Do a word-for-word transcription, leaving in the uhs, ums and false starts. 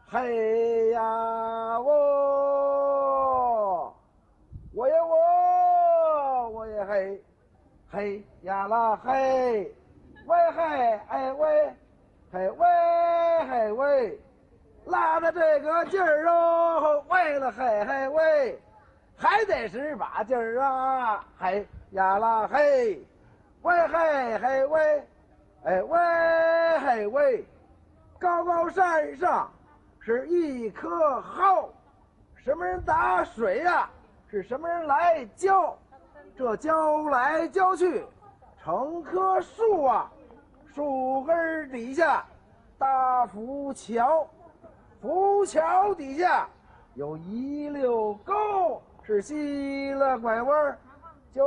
嘿呀我，我也我，我也嘿，嘿呀啦嘿，喂嘿哎喂，嘿喂嘿喂，拉的这个劲儿哦，为了嘿嘿喂，还得是把劲儿啊，嘿呀啦嘿，喂嘿嘿喂，哎喂嘿喂，高高山上。是一棵蒿，什么人打水呀、啊？是什么人来浇？这浇来浇去，成棵树啊！树根底下搭浮桥，浮桥底下有一溜沟，是西了拐弯